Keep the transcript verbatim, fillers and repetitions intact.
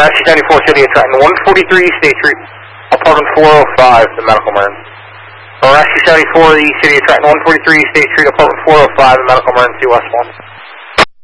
R C seventy-four City of Trenton, one forty-three State Street, apartment four oh five, the medical emergency. R C seventy-four East City of Trenton, one forty-three State Street, apartment four oh five, the medical emergency, West one.